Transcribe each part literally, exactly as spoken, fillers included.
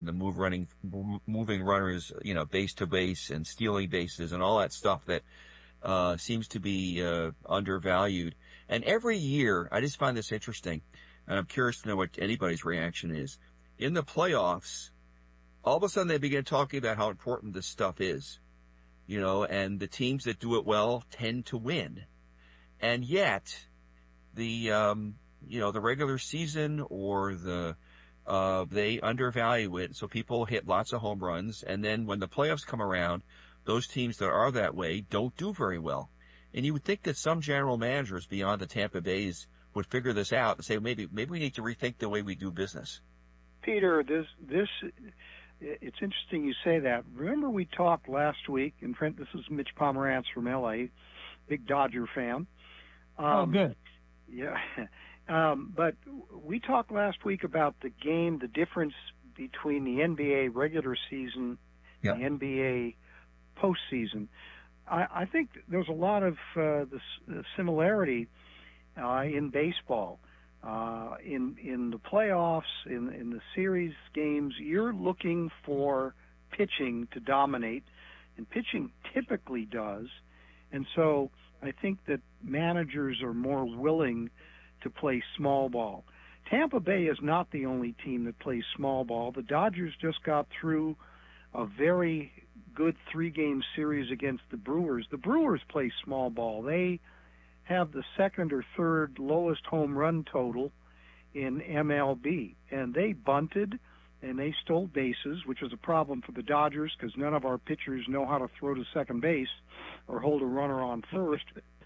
the move running, moving runners, you know, base to base and stealing bases and all that stuff that uh, seems to be uh, undervalued. And every year, I just find this interesting, and I'm curious to know what anybody's reaction is. In the playoffs, all of a sudden they begin talking about how important this stuff is, you know, and the teams that do it well tend to win. And yet, the, um, you know, the regular season or the, uh, they undervalue it. So people hit lots of home runs. And then when the playoffs come around, those teams that are that way don't do very well. And you would think that some general managers beyond the Tampa Bays would figure this out and say, maybe, maybe we need to rethink the way we do business. Peter, this, this, it's interesting you say that. Remember we talked last week, and Trent, this is Mitch Pomerantz from L A, big Dodger fan. Um, oh, good. Yeah. Um, but we talked last week about the game, the difference between the N B A regular season yeah. and the N B A postseason. I, I think there's a lot of uh, the, the similarity uh, in baseball. Uh, in in the playoffs, in in the series games, you're looking for pitching to dominate, and pitching typically does. And so I think that managers are more willing to play small ball. Tampa Bay is not the only team that plays small ball. The Dodgers just got through a very good three-game series against the Brewers. The Brewers play small ball. They have the second or third lowest home run total in M L B. And they bunted and they stole bases, which was a problem for the Dodgers because none of our pitchers know how to throw to second base or hold a runner on first.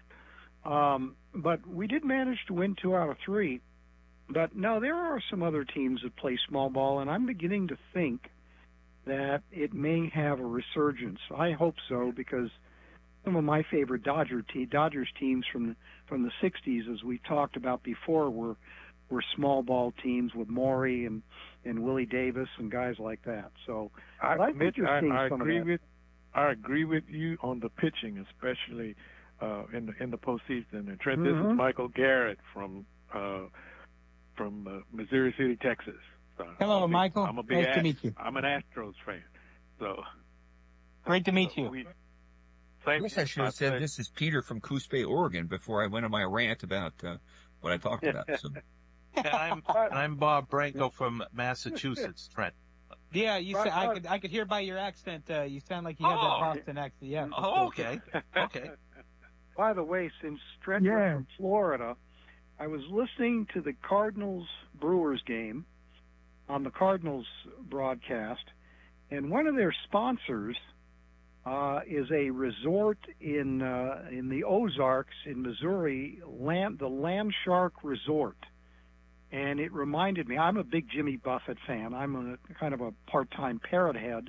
Um, but we did manage to win two out of three. But no, there are some other teams that play small ball, and I'm beginning to think that it may have a resurgence. I hope so, because some of my favorite Dodger te- Dodgers teams from the, from the sixties, as we talked about before, were were small ball teams with Maury and, and Willie Davis and guys like that. So I, I think Mitch, you're I, seeing I some agree of that. with I agree with you on the pitching, especially uh, in the in the postseason. And Trent, Mm-hmm. this is Michael Garrett from uh, from uh, Missouri City, Texas. So Hello, I'm a big, Michael. I'm a big Nice to Ast- meet you. I'm an Astros fan. So Great to meet so you. we, I same, guess I should have said this is Peter from Coos Bay, Oregon, before I went on my rant about uh, what I talked about. So. And I'm, and I'm Bob Branco from Massachusetts, Trent. Yeah, you said I could I could hear by your accent. Uh, you sound like you have Oh. that Boston accent. Yeah. Oh, okay. Okay. By the way, since Trent was Yeah. from Florida, I was listening to the Cardinals Brewers game on the Cardinals broadcast, and one of their sponsors uh, is a resort in uh, in the Ozarks in Missouri, Land, the Landshark Resort. And it reminded me, I'm a big Jimmy Buffett fan. I'm a kind of a part-time parrot head.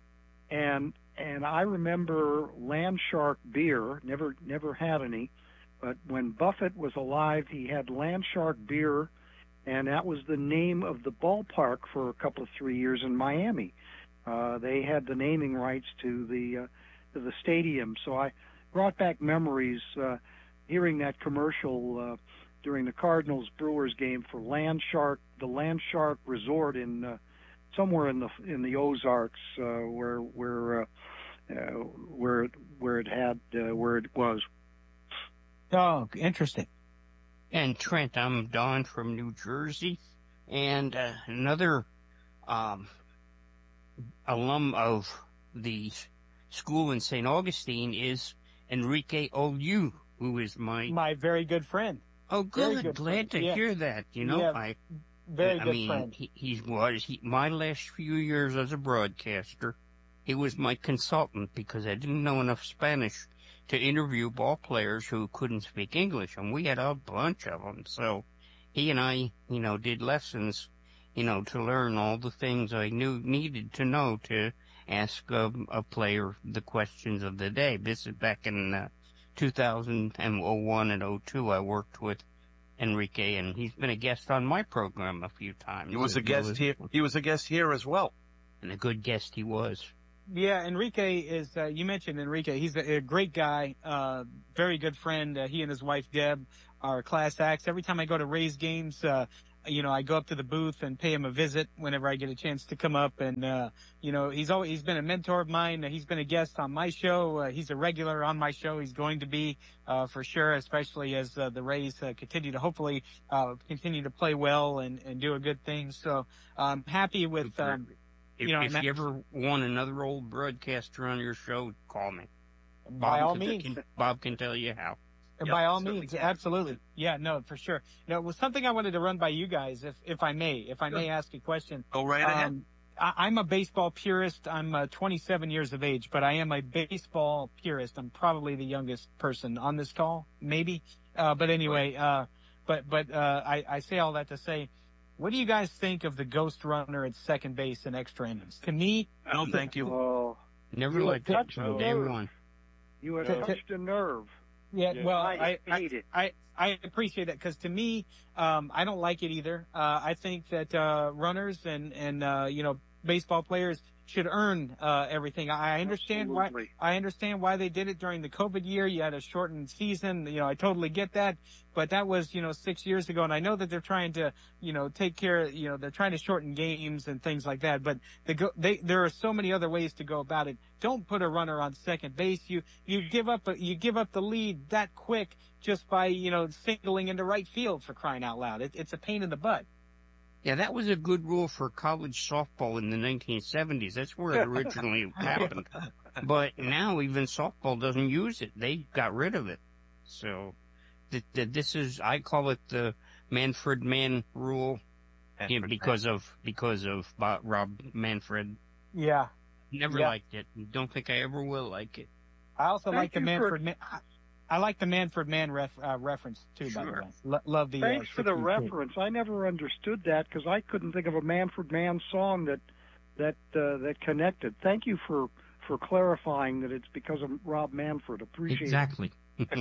And and I remember Landshark beer, never never had any, but when Buffett was alive, he had Landshark beer, and that was the name of the ballpark for a couple of three years in Miami. Uh, they had the naming rights to the uh, to the stadium, so I brought back memories uh, hearing that commercial uh, during the Cardinals Brewers game for Landshark, the Landshark Resort in uh, somewhere in the in the Ozarks, uh, where where uh, uh, where where it had uh, where it was. Oh, interesting. And Trent, I'm Don from New Jersey, and uh, another um, alum of the school in Saint Augustine is Enrique Olu, who is my My very good friend. oh very good, good glad friend. to Yeah. hear that. You know, Yeah, I Very I good mean friend. he he was he, my last few years as a broadcaster. He was my consultant because I didn't know enough Spanish to interview ball players who couldn't speak English, and we had a bunch of them. So he and I, you know, did lessons, you know, to learn all the things I knew needed to know to ask a, a player the questions of the day. This is back in uh, two thousand one and oh two. I worked with Enrique, and he's been a guest on my program a few times. He was a guest here. He was a guest here as well. And a good guest he was. Yeah, Enrique is, uh, you mentioned Enrique. He's a, a great guy, uh, very good friend. Uh, he and his wife, Deb, are class acts. Every time I go to Rays games, uh, you know, I go up to the booth and pay him a visit whenever I get a chance to come up. And, uh, you know, he's always, he's been a mentor of mine. He's been a guest on my show. Uh, he's a regular on my show. He's going to be, uh, for sure, especially as uh, the Rays uh, continue to hopefully, uh, continue to play well and, and do a good thing. So I'm happy with, um, If, you know, if you ever want another old broadcaster on your show, call me. by Bob all can- means. can- Bob can tell you how. Yep, by all certainly means, can. absolutely. Yeah, no, for sure. No, it was something I wanted to run by you guys, if if I may, if I may ask a question. Go right ahead. Um, I, I'm a baseball purist. I'm uh, twenty-seven years of age, but I am a baseball purist. I'm probably the youngest person on this call, maybe. Uh, but anyway, uh, but but uh, I, I say all that to say, what do you guys think of the ghost runner at second base in extra innings? To me, No, thank you. Oh, Never You liked it touched from a day nerve. one. you have Yeah. touched a nerve. yeah, Yeah. well, I, I, I hate it. I, I appreciate that because to me, um, I don't like it either. Uh, I think that uh, runners and and uh, you know baseball players should earn uh, everything. I understand why. Absolutely. I understand why they did it during the COVID year. You had a shortened season. You know, I totally get that. But that was, you know, six years ago. And I know that they're trying to, you know, take care, you know, they're trying to shorten games and things like that. But the go, they, there are so many other ways to go about it. Don't put a runner on second base. You, you give up, a, you give up the lead that quick just by, you know, singling into right field, for crying out loud. It, it's a pain in the butt. Yeah, that was a good rule for college softball in the nineteen seventies. That's where it originally happened. But now even softball doesn't use it. They got rid of it. So th- th- this is, I call it the Manfred Mann rule, yeah, because of because of Bob, Rob Manfred. Yeah. Never Yeah. liked it. Don't think I ever will like it. I also Thank like the you for- Manfred Man. I, I like the Manfred Mann ref, uh, reference too, by the Sure. way. Lo- love the. Thanks uh, for the sixties too. reference. I never understood that because I couldn't think of a Manfred Mann song that that uh, that connected. Thank you for for clarifying that it's because of Rob Manfred. Appreciate Exactly.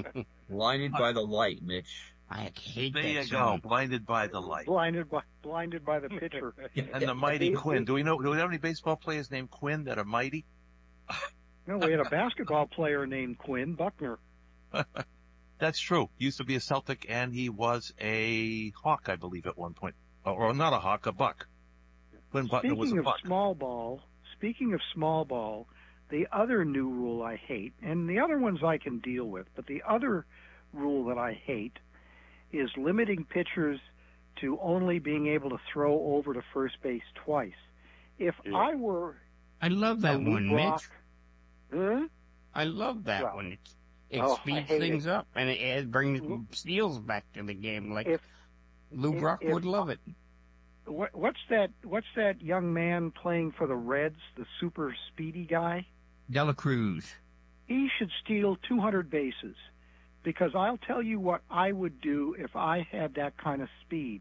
Blinded by the light, Mitch. I hate There that you song. go. Blinded by the it. light. Blinded by blinded by the pitcher. And the mighty Quinn. Do we know? Do we have any baseball players named Quinn that are mighty? No, we had a basketball player named Quinn Buckner. That's true. He used to be a Celtic, and he was a Hawk, I believe, at one point. Or, or not a Hawk, a Buck. Quinn Buckner was Speaking a of Buck. small ball, speaking of small ball, the other new rule I hate, and the other ones I can deal with, but the other rule that I hate is limiting pitchers to only being able to throw over to first base twice. If Yeah. I were I love a that Lou one, Brock, Mitch. huh? I love that Well, one. It's, it oh, I speeds hate things it. up and it, it brings Lou- steals back to the game. Like If Lou if- Brock if- would love it. What, what's that? What's that young man playing for the Reds? The super speedy guy. Dela Cruz. He should steal two hundred bases, because I'll tell you what I would do if I had that kind of speed.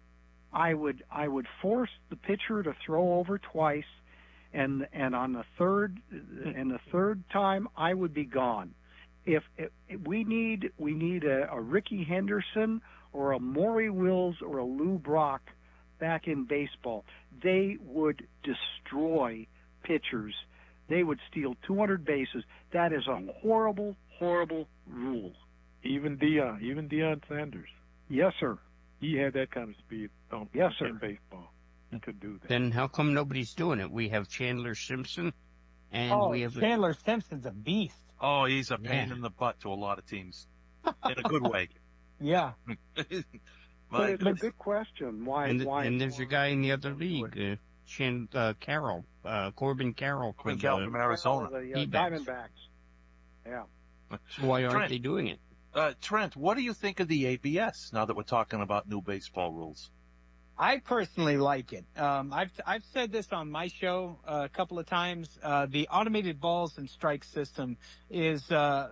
I would I would force the pitcher to throw over twice, and and on the third and the third time I would be gone. If, if, if we need we need a, a Ricky Henderson or a Maury Wills or a Lou Brock back in baseball, they would destroy pitchers. They would steal two hundred bases. That is a horrible, horrible rule. Even Deion, even Deion Sanders, Yes, sir. he had that kind of speed on Yes, sir. in baseball. He could do that. Then how come nobody's doing it? We have Chandler Simpson, and Oh, we have Chandler Simpson's a beast. Oh, he's a pain Yeah. in the butt to a lot of teams. In a good way. Yeah. But My it's a goodness. good question. Why? and, why? and there's a guy in the other league, uh, Chan, uh, Carroll, uh, Corbin Carroll. Corbin from, Carroll uh, from Arizona. The uh, D-backs. Diamondbacks. Yeah. So why aren't Trent. they doing it? Uh, Trent, what do you think of the A B S now that we're talking about new baseball rules? I personally like it. Um, I've I've said this on my show uh, a couple of times. Uh, the automated balls and strike system is. Uh,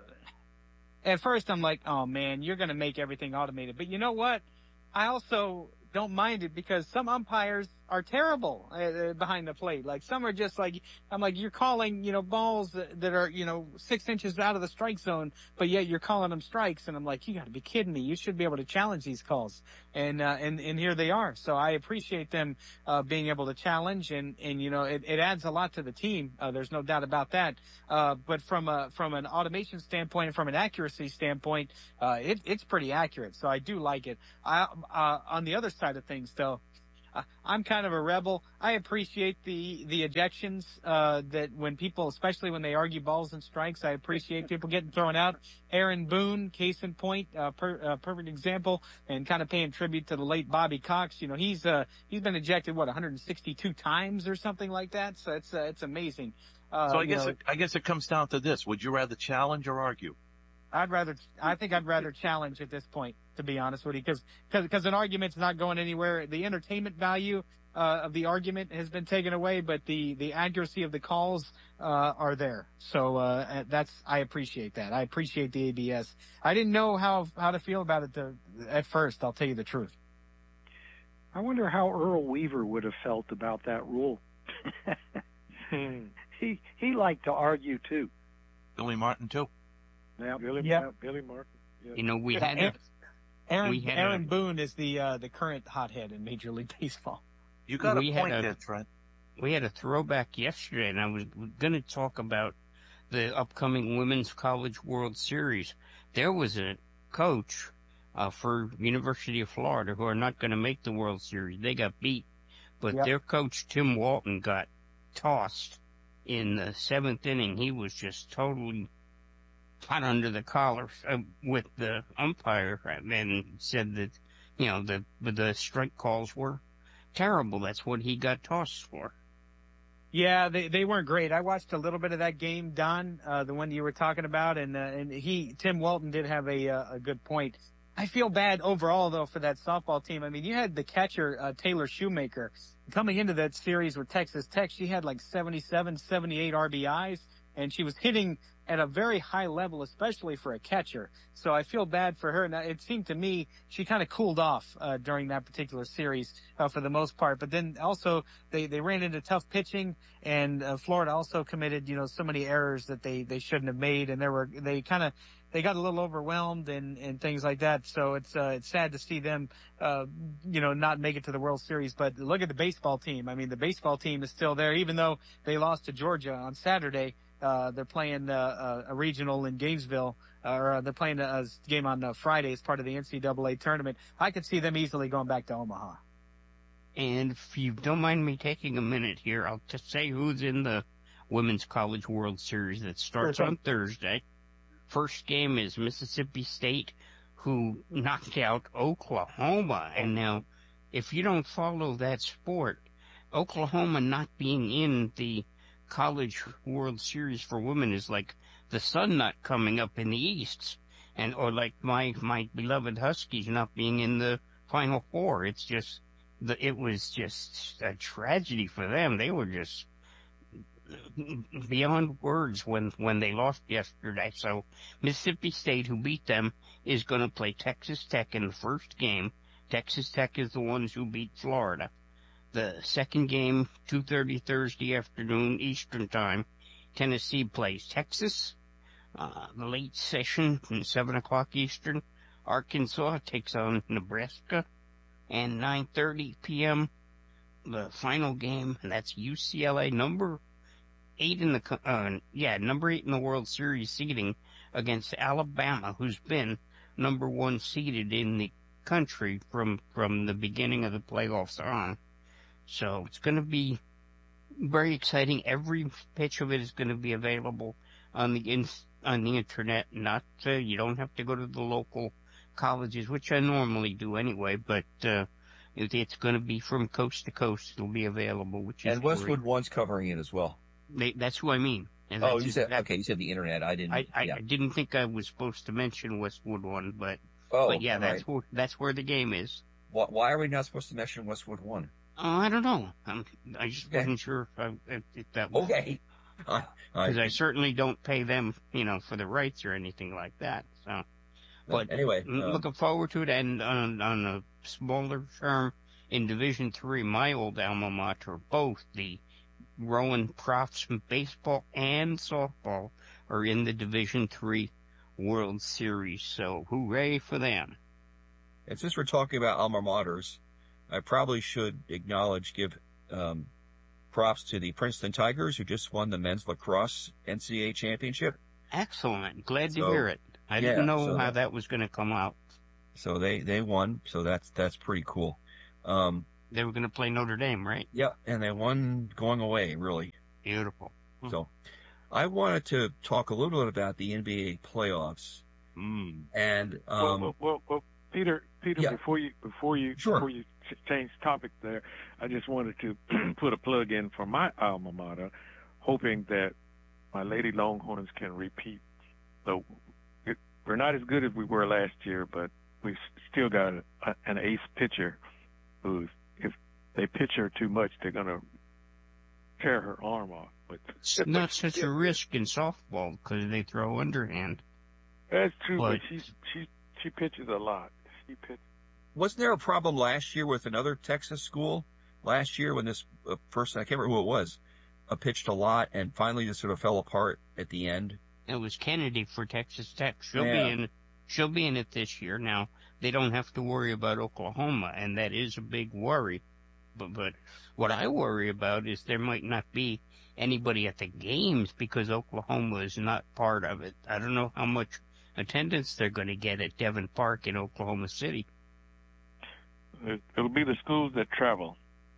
at first, I'm like, oh man, you're going to make everything automated. But you know what? I also don't mind it because some umpires are terrible uh, behind the plate. Like some are just like, I'm like, you're calling, you know, balls that, that are, you know, six inches out of the strike zone, but yet you're calling them strikes. And I'm like, you got to be kidding me. You should be able to challenge these calls. And, uh, and, and here they are. So I appreciate them, uh, being able to challenge and, and, you know, it, it adds a lot to the team. Uh, there's no doubt about that. Uh, but from a, from an automation standpoint and from an accuracy standpoint, uh, it, it's pretty accurate. So I do like it. I, uh, on the other side of things though, uh, I'm kind of a rebel. I appreciate the, the ejections, uh, that when people, especially when they argue balls and strikes, I appreciate people getting thrown out. Aaron Boone, case in point, uh, per, uh, perfect example, and kind of paying tribute to the late Bobby Cox. You know, he's, uh, he's been ejected, what, one hundred sixty-two times or something like that. So it's, uh, it's amazing. Uh, so I guess know, it, I guess it comes down to this: would you rather challenge or argue? I'd rather, I think I'd rather challenge at this point, to be honest with you, because because an argument's not going anywhere. The entertainment value uh, of the argument has been taken away, but the the accuracy of the calls uh, are there. So uh, that's I appreciate that. I appreciate the A B S. I didn't know how how to feel about it to, at first. I'll tell you the truth. I wonder how Earl Weaver would have felt about that rule. he he liked to argue too. Billy Martin too. Yeah, Billy, Yeah. yeah, Billy Martin. Yeah. You know, we had a, Aaron we had Aaron a- Boone is the uh, the current hothead in Major League Baseball. You got We a had point a- there, Trent. we had a throwback yesterday, and I was going to talk about the upcoming Women's College World Series. There was a coach uh, for University of Florida who are not going to make the World Series. They got beat, but Yep. their coach, Tim Walton, got tossed in the seventh inning. He was just totally hot under the collar uh, with the umpire and said that, you know, the, the strike calls were terrible. That's what he got tossed for. Yeah, they they weren't great. I watched a little bit of that game, Don, uh, the one you were talking about, and uh, and he Tim Walton did have a uh, a good point. I feel bad overall though for that softball team. I mean, you had the catcher uh, Taylor Shoemaker coming into that series with Texas Tech. She had like seventy-seven, seventy-eight R B Is, and she was hitting at a very high level, especially for a catcher. So I feel bad for her. Now, it seemed to me she kind of cooled off uh, during that particular series uh, for the most part. But then also they, they ran into tough pitching, and uh, Florida also committed, you know, so many errors that they, they shouldn't have made, and there were they kind of they got a little overwhelmed and, and things like that. So it's uh, it's sad to see them, uh, you know, not make it to the World Series. But look at the baseball team. I mean, the baseball team is still there, even though they lost to Georgia on Saturday. Uh, they're playing uh, a regional in Gainesville, uh, or uh, they're playing a, a game on uh, Friday as part of the N C double A tournament. I could see them easily going back to Omaha. And if you don't mind me taking a minute here, I'll just say who's in the Women's College World Series that starts Sure. on Thursday. First game is Mississippi State, who knocked out Oklahoma. And now, if you don't follow that sport, Oklahoma not being in the College World Series for women is like the sun not coming up in the East, and or like my my beloved Huskies not being in the Final Four. It's just the it was just a tragedy for them. They were just beyond words when when they lost yesterday. So Mississippi State, who beat them, is going to play Texas Tech in the first game. Texas Tech is the ones who beat Florida. The second game, two thirty Thursday afternoon Eastern Time, Tennessee plays Texas. Uh, the late session, seven o'clock Eastern, Arkansas takes on Nebraska. And nine thirty p.m., the final game, and that's U C L A, number eight in the, uh, yeah, number eight in the World Series seeding against Alabama, who's been number one seeded in the country from, from the beginning of the playoffs on. So it's going to be very exciting. Every pitch of it is going to be available on the in, on the internet. Not uh, you don't have to go to the local colleges, which I normally do anyway. But uh, it, it's going to be from coast to coast. It'll be available, which is And Westwood great. One's covering it as well. They, that's who I mean. And Oh, that's you said, that- okay, you said the internet. I didn't. I, I, yeah. I didn't think I was supposed to mention Westwood One, but Oh, but yeah, all that's right. where that's where the game is. Why, why are we not supposed to mention Westwood One? Oh, I don't know. I'm, I just Okay. wasn't sure if, I, if, if that was. Okay. All right. Because I certainly don't pay them, you know, for the rights or anything like that. So, but anyway, I'm uh, looking forward to it. And on, on a smaller term, in Division Three, my old alma mater, both the Rowan Profs in baseball and softball are in the Division Three World Series. So hooray for them. And since we're talking about alma maters, I probably should acknowledge, give um, props to the Princeton Tigers, who just won the men's lacrosse N C double A championship. Excellent. Glad to So, hear it. I yeah, didn't know so how that- that was going to come out. So they, they won. So that's that's pretty cool. Um, They were going to play Notre Dame, right? yeah, and they won going away, really. Beautiful. So I wanted to talk a little bit about the N B A playoffs. Mm. And well, um, well, well, well, Peter, Peter, yeah. before you before you Sure. before you ch- change topic there, I just wanted to put a plug in for my alma mater, hoping that my Lady Longhorns can repeat. So it, we're not as good as we were last year, but we've still got a, an ace pitcher who's, if they pitch her too much, they're going to tear her arm off. But It's not such a risk in softball because they throw underhand. that's true, but But- she she she pitches a lot. She pitches. wasn't there a problem last year with another Texas school? Last year when this uh, person, I can't remember who it was, uh, pitched a lot and finally just sort of fell apart at the end. It was Kennedy for Texas Tech. She'll Yeah. be in. She'll be in it this year. Now they don't have to worry about Oklahoma, and that is a big worry. But but what I worry about is there might not be anybody at the games because Oklahoma is not part of it. I don't know how much attendance they're going to get at Devon Park in Oklahoma City. It, it'll be the schools that travel.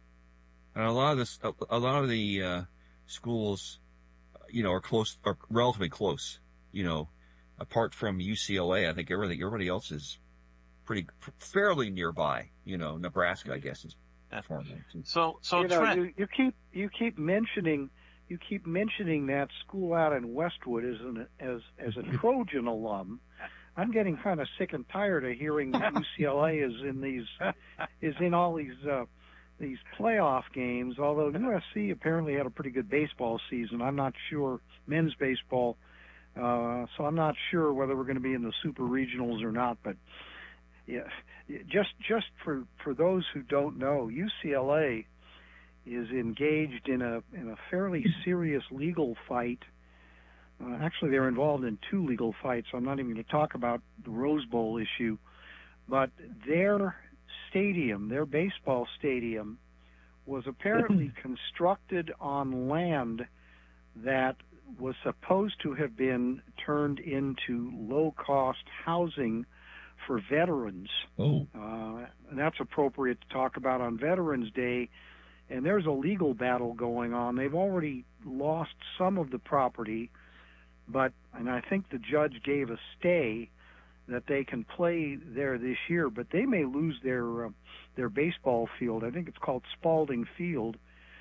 And a lot of this, a, a lot of the uh, schools, you know, are close, are relatively close. You know, apart from U C L A, I think everything, everybody else is pretty fairly nearby. You know, Nebraska, I guess, is formally. So, so you know, Trent, you, you keep you keep mentioning you keep mentioning that school out in Westwood as an as as a Trojan alum. I'm getting kind of sick and tired of hearing that U C L A is in these is in all these uh, these playoff games. Although U S C apparently had a pretty good baseball season, I'm not sure men's baseball. Uh, so I'm not sure whether we're going to be in the super regionals or not. But yeah, just just for for those who don't know, U C L A is engaged in a in a fairly serious legal fight. Uh, actually, they're involved in two legal fights. I'm not even going to talk about the Rose Bowl issue, but their stadium, their baseball stadium, was apparently constructed on land that was supposed to have been turned into low-cost housing for veterans. Oh. Uh, and that's appropriate to talk about on Veterans Day. And there's a legal battle going on. They've already lost some of the property, but, and I think the judge gave a stay that they can play there this year, but they may lose their uh, their baseball field. I think it's called Spalding Field,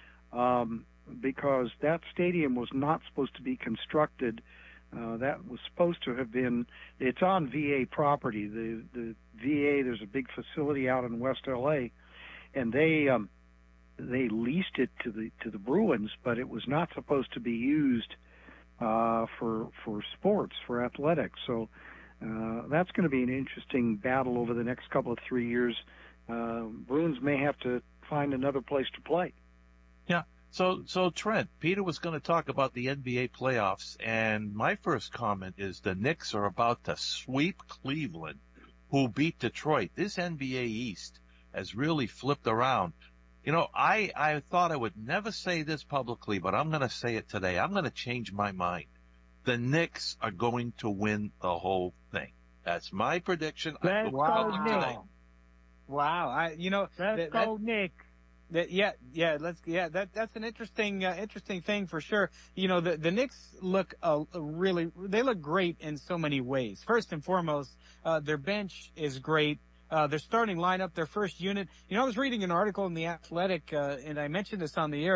um, because that stadium was not supposed to be constructed. Uh, that was supposed to have been, it's on V A property. The the V A, there's a big facility out in West L A, and they um, they leased it to the to the Bruins, but it was not supposed to be used uh, for for sports, for athletics. So uh, that's going to be an interesting battle over the next couple of three years. Uh, Bruins may have to find another place to play. yeah. So, so Trent, Peter was going to talk about the N B A playoffs, and my first comment is the Knicks are about to sweep Cleveland, who beat Detroit. This N B A East has really flipped around. You know, I, I thought I would never say this publicly, but I'm going to say it today. I'm going to change my mind. The Knicks are going to win the whole thing. That's my prediction. I Let's took go, public Nick. today. Wow, I you know Let's that, go, Nick. That, yeah, yeah, let's, yeah, that, that's an interesting, uh, interesting thing for sure. You know, the, the Knicks look, uh, really, they look great in so many ways. First and foremost, uh, their bench is great. Uh, their starting lineup, their first unit. You know, I was reading an article in The Athletic, uh, and I mentioned this on the air. You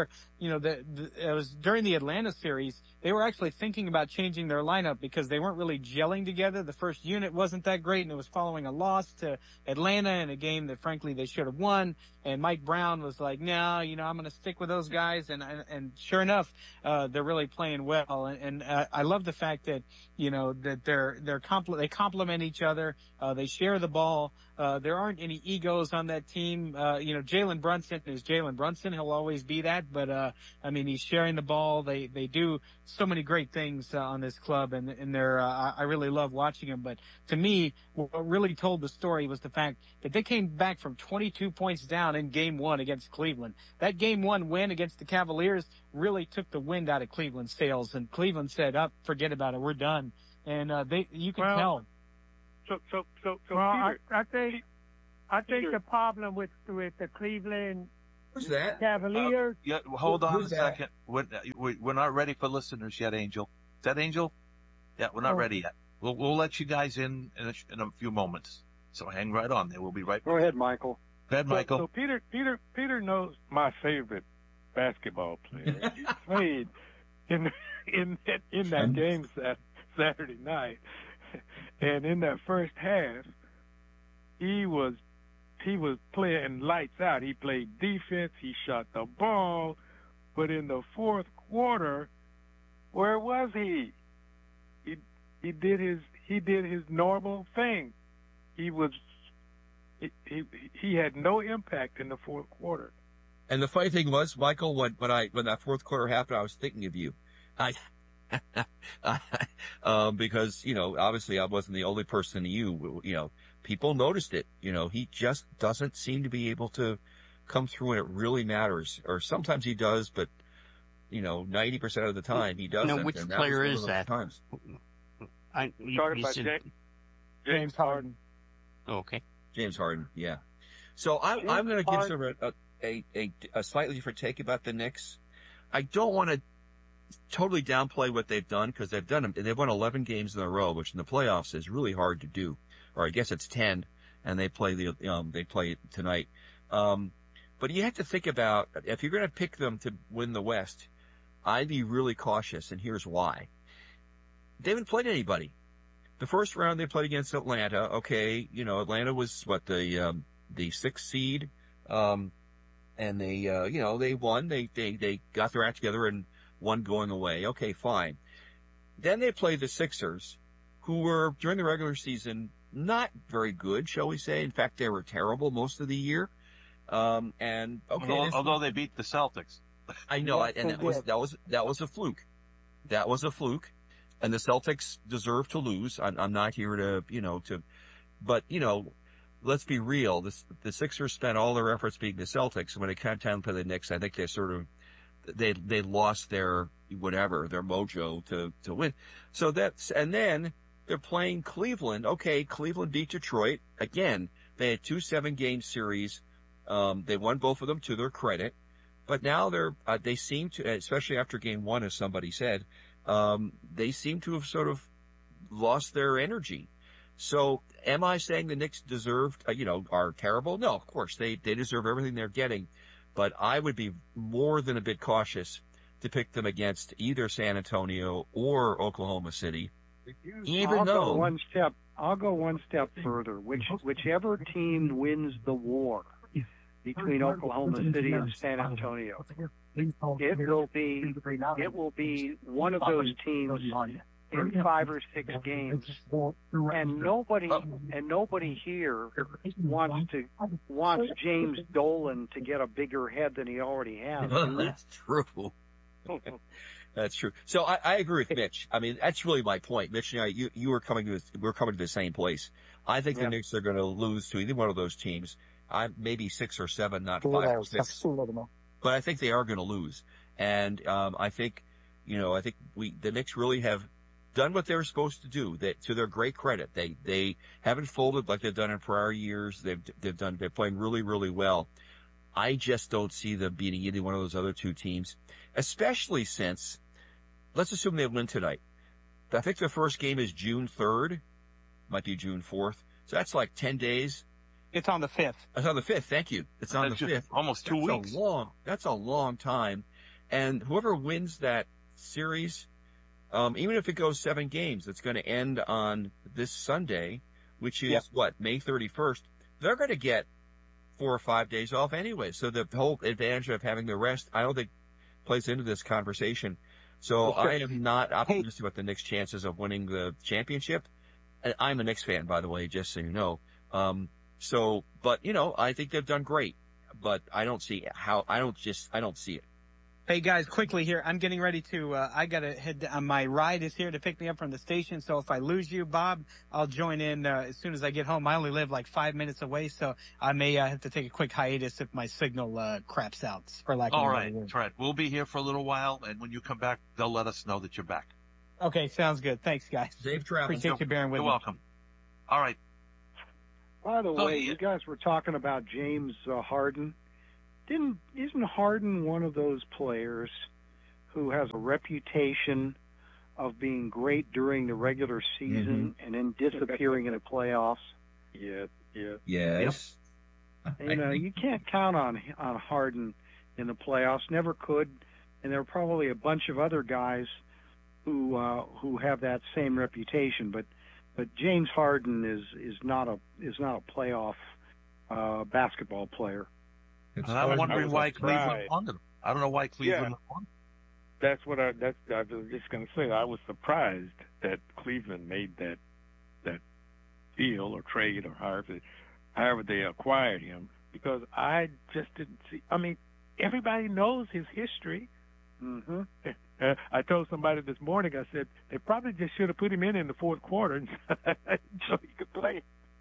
you know, the, the, it was during the Atlanta series, they were actually thinking about changing their lineup because they weren't really gelling together. The first unit wasn't that great, and it was following a loss to Atlanta in a game that, frankly, they should have won. And Mike Brown was like, no, you know, I'm going to stick with those guys. And, and, and sure enough, uh, they're really playing well. And, and uh, I love the fact that, you know, that they're, they're compl- they complement each other. Uh, they share the ball. Uh, there aren't any egos on that team. Uh, you know, Jalen Brunson is Jalen Brunson. He'll always be that. But, uh, I mean, he's sharing the ball. They, they do so many great things uh, on this club, and, and they're, uh, I really love watching them. But to me, what really told the story was the fact that they came back from twenty-two points down in game one against Cleveland. That game one win against the Cavaliers really took the wind out of Cleveland's sails, and Cleveland said, up, oh, forget about it. We're done. And, uh, they, you can well, tell. So, so, so, so, well, Peter, I, I think, I think Peter. the problem with, with the Cleveland Who's that? Cavaliers, Yeah, hold on Who's a that? second. We're, we- we're not ready for listeners yet, Angel. Is that Angel? Yeah, we're not Oh. ready yet. We'll, we'll let you guys in in a, in a few moments. So hang right on there. We'll be right back. Go ahead, Michael. Go ahead, so, Michael. so Peter, Peter, Peter knows my favorite basketball player. He played in in that, in that game Sat- Saturday night, and in that first half, he was he was playing lights out. He played defense. He shot the ball, but in the fourth quarter, where was he? He he did his he did his normal thing. He was he he, he had no impact in the fourth quarter. And the funny thing was, Michael, when, when I, when that fourth quarter happened, I was thinking of you. I, um, because, you know, obviously I wasn't the only person you, you know, people noticed it. You know, he just doesn't seem to be able to come through when it really matters. Or sometimes he does, but, you know, ninety percent of the time he doesn't. Now, which and that player was one of is those that? Times. I, you, Started you by said, James, James Harden. okay. James Harden, yeah. So I, James I'm going to give Harden- sort of a, a, a, a slightly different take about the Knicks. I don't want to totally downplay what they've done because they've done them. They've won eleven games in a row, which in the playoffs is really hard to do. Or I guess it's ten, and they play the um, they play tonight. Um, but you have to think about if you're going to pick them to win the West, I'd be really cautious, and here's why. They haven't played anybody. The first round they played against Atlanta. Okay, you know Atlanta was what the um, the sixth seed, um, and they uh, you know they won. They they they got their act together and won going away. Okay, fine. Then they played the Sixers, who were during the regular season not very good, shall we say? In fact, they were terrible most of the year. Um, and okay, although, this- although they beat the Celtics. I know, Yes, and they that was did. that was that was a fluke. That was a fluke, and the Celtics deserve to lose. I'm, I'm not here to you know to, but you know, let's be real. This, the Sixers spent all their efforts beating the Celtics, and when it came time to play the Knicks, I think they sort of they they lost their whatever their mojo to to win. So that's and then they're playing Cleveland. Okay, Cleveland beat Detroit again. They had two seven game series. Um, they won both of them to their credit. But now they're, uh, they seem to, especially after game one, as somebody said, um, they seem to have sort of lost their energy. So am I saying the Knicks deserved, uh, you know, are terrible? No, of course they, they deserve everything they're getting, but I would be more than a bit cautious to pick them against either San Antonio or Oklahoma City, even I'll though go one step. I'll go one step further. Which whichever team wins the war between Oklahoma City and San Antonio, it will be it will be one of those teams in five or six games, and nobody and nobody here wants to wants James Dolan to get a bigger head than he already has. that's true. That's true. So I, I agree with Mitch. I mean, that's really my point. Mitch and I, you, you were coming to, we're coming to the same place. I think Yeah. the Knicks are going to lose to either one of those teams. I maybe six or seven, not five or six. But I think they are going to lose. And, um, I think, you know, I think we, the Knicks really have done what they were supposed to do. That, to their great credit, they, they haven't folded like they've done in prior years. They've, they've done, they're playing really, really well. I just don't see them beating either one of those other two teams, especially since, let's assume they win tonight. I think the first game is June third, might be June fourth. So that's like ten days. It's on the fifth. It's on the fifth. Thank you. It's on That's the just fifth. almost two That's weeks. a long, that's a long time. and whoever wins that series, um, even if it goes seven games, it's going to end on this Sunday, which is Yep. what, May thirty-first. They're going to get four or five days off anyway. So the whole advantage of having the rest, I don't think plays into this conversation. So Well, sure. I am not optimistic about the Knicks' chances of winning the championship. And I'm a Knicks fan, by the way, just so you know. Um, so, but you know, I think they've done great, but I don't see how, I don't just, I don't see it. Hey guys, quickly here. I'm getting ready to, uh, I gotta head, uh, my ride is here to pick me up from the station. So if I lose you, Bob, I'll join in, uh, as soon as I get home. I only live like five minutes away, so I may uh, have to take a quick hiatus if my signal, uh, craps out, for lack of All a right, better word. Trent, we'll be here for a little while, and when you come back, they'll let us know that you're back. Okay, sounds good. Thanks guys. Safe travels. Appreciate you bearing with You're me. welcome. All right. By the So way, he- you guys were talking about James uh, Harden. Didn't isn't Harden one of those players who has a reputation of being great during the regular season and then disappearing in the playoffs? Yeah, yeah. Yes. You know, you can't count on on Harden in the playoffs. Never could. And there are probably a bunch of other guys who uh, who have that same reputation. But but James Harden is is not a is not a playoff uh, basketball player. It's And I'm was- I wondering was why Cleveland surprised. wanted him. I don't know why Cleveland Yeah. wanted him. That's what I. That's I was just going to say. I was surprised that Cleveland made that that deal or trade or however however they acquired him, because I just didn't see. I mean, everybody knows his history. Mm-hmm. Uh, I told somebody this morning. I said they probably just should have put him in in the fourth quarter so he could play.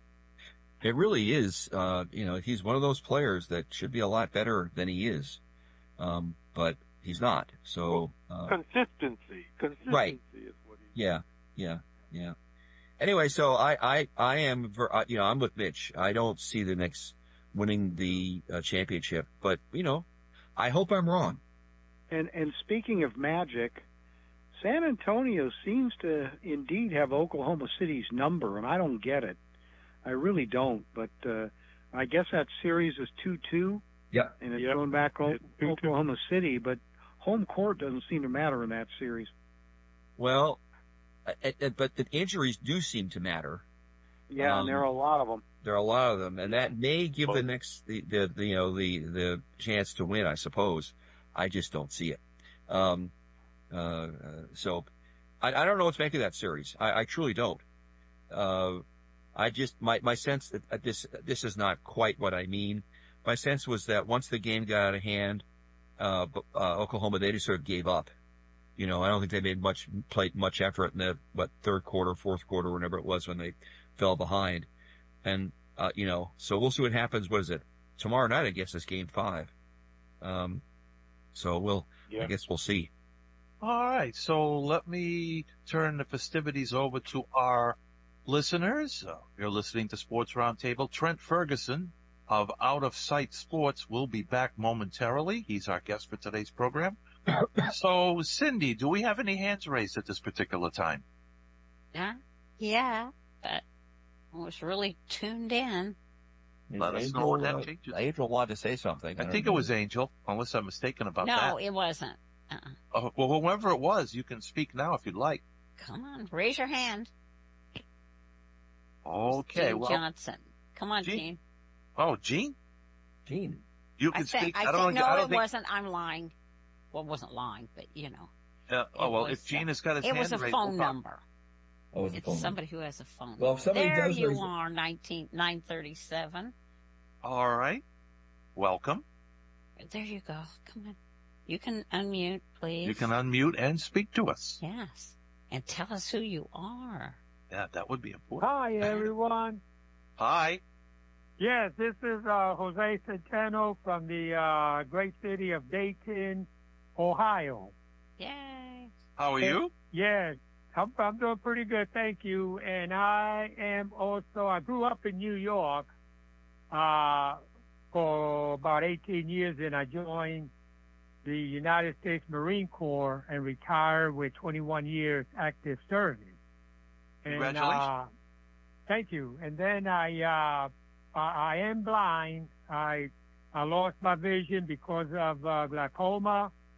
It really is. Uh, you know, he's one of those players that should be a lot better than he is. Um, but he's not. So, uh, Consistency. Consistency Right. is what he. yeah, yeah, yeah. Anyway, so I, I, I am, ver- uh, you know, I'm with Mitch. I don't see the Knicks winning the uh, championship, but you know, I hope I'm wrong. And and speaking of magic, San Antonio seems to indeed have Oklahoma City's number, and I don't get it. I really don't. But uh, I guess that series is two two. Yeah. And it's Yep. going back to It's two two. Oklahoma City, but home court doesn't seem to matter in that series. Well, uh, uh, but the injuries do seem to matter. Yeah, Um, and there are a lot of them. There are a lot of them, and that may give the Knicks the, the, the you know the the chance to win, I suppose. I just don't see it. Um, uh, uh, so I, I don't know what to make of that series. I, I truly don't. Uh, I just my my sense that uh, this this is not quite what I mean. My sense was that once the game got out of hand, uh, b- uh, Oklahoma they just sort of gave up. You know, I don't think they made much played much effort in the what third quarter, fourth quarter, whenever it was when they fell behind. And, uh, you know, so we'll see what happens. What is it? Tomorrow night, I guess, is game five. Um, so we'll, Yeah. I guess we'll see. All right, so let me turn the festivities over to our listeners. Uh, you're listening to Sports Roundtable. Trent Ferguson of Out of Sight Sports will be back momentarily. He's our guest for today's program. So, Cindy, do we have any hands raised at this particular time? Yeah, yeah, but I was really tuned in. Let us know when that changes. Angel wanted to say something. I think it was Angel, unless I'm mistaken about no, that. it wasn't. Uh-uh. Uh, well, whoever it was, you can speak now if you'd like. Come on, raise your hand. Okay, Gene well, Johnson. Come on, Gene? Gene. oh, Gene, Gene. you I can think, speak. I, don't think, know. no, I don't it think. wasn't. I'm lying. Well, it wasn't lying, but you know. Uh, oh it well, was, if Gene uh, has got his It hand was a raised, phone we'll talk. number. Oh, it's a It's phone somebody who has a phone. Well, if somebody there does you raise- are, nineteen nine thirty seven. All right, welcome. There you go. Come on. You can unmute, please. You can unmute and speak to us. Yes, and tell us who you are. Yeah, that would be important. Hi, everyone. Hi. Yes, this is uh, Jose Centeno from the uh, great city of Dayton, Ohio. Yay! How are you? Yes, I'm, I'm doing pretty good, thank you. And I am also, I grew up in New York uh, for about eighteen years, and I joined the United States Marine Corps and retired with twenty-one years active service. And, Congratulations. Uh, thank you. And then I, uh, I, I am blind. I, I lost my vision because of uh, glaucoma.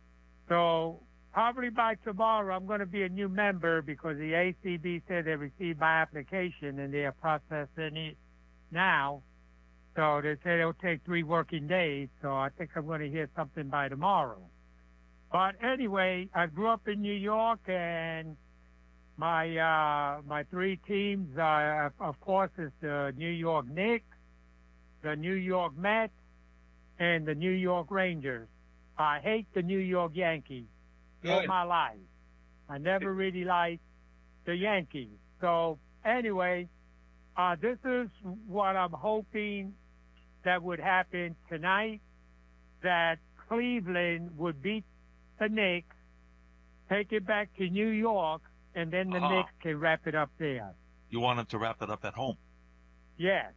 So probably by tomorrow, I'm going to be a new member because the A C B said they received my application and they are processing it now. So they said it'll take three working days. So I think I'm going to hear something by tomorrow. But anyway, I grew up in New York, and my uh, my three teams, uh, of course, is the New York Knicks, the New York Mets, and the New York Rangers. I hate the New York Yankees all Good. my life. I never really liked the Yankees. So anyway, uh, this is what I'm hoping that would happen tonight, that Cleveland would beat the Knicks, take it back to New York, and then the Uh-huh. Knicks can wrap it up there. You want them to wrap it up at home. Yes.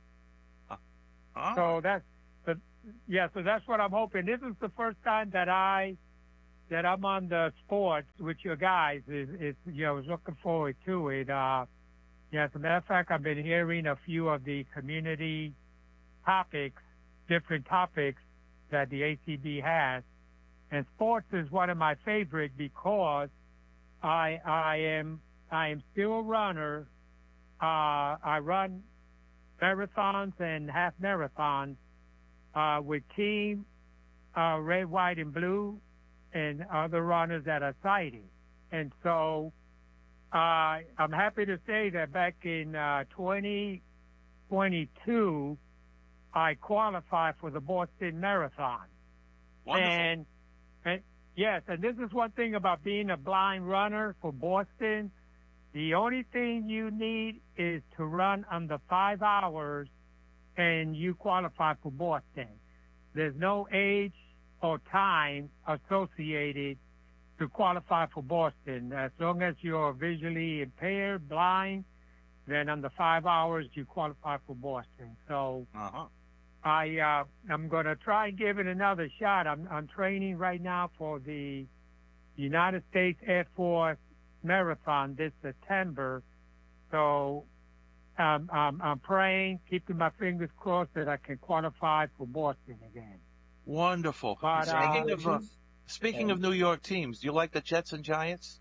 Ah. So that's the yeah. So that's what I'm hoping. This is the first time that I that I'm on the sports with you guys. Is is you know, I was looking forward to it. Uh, yeah. As a matter of fact, I've been hearing a few of the community topics, different topics that the A C B has, and sports is one of my favorite because I I am I am still a runner. Uh, I run marathons and half marathons uh, with Team uh, Red, White, and Blue and other runners that are sighted. And so uh, I'm happy to say that back in uh, twenty twenty-two, I qualified for the Boston Marathon. Wonderful. And, and yes, and this is one thing about being a blind runner for Boston. The only thing you need is to run under five hours and you qualify for Boston. There's no age or time associated to qualify for Boston. As long as you're visually impaired, blind, then under five hours you qualify for Boston. So Uh-huh. I, uh, I'm going to try and give it another shot. I'm, I'm training right now for the United States Air Force Marathon this September. So um, I'm, I'm praying, keeping my fingers crossed that I can qualify for Boston again. Wonderful. But, speaking uh, of uh, speaking of New York teams, do you like the Jets and Giants?